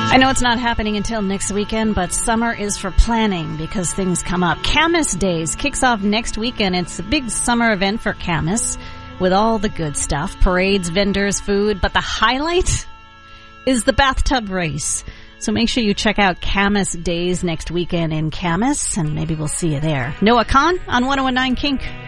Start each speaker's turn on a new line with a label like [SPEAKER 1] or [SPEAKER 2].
[SPEAKER 1] I know it's not happening until next weekend, but summer is for planning because things come up. Camas Days kicks off next weekend. It's a big summer event for Camas with all the good stuff, parades, vendors, food, but the highlight is the bathtub race. So make sure you check out Camas Days next weekend in Camas, and maybe we'll see you there. Noah Kahn on 101.9 Kink.